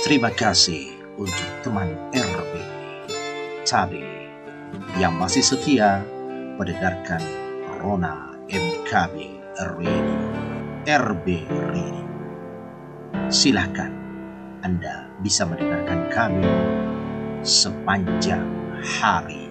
Terima kasih untuk teman RB Tabe yang masih setia mendengarkan Rona MKB Radio, RB Radio. Silahkan Anda bisa mendengarkan kami sepanjang hari.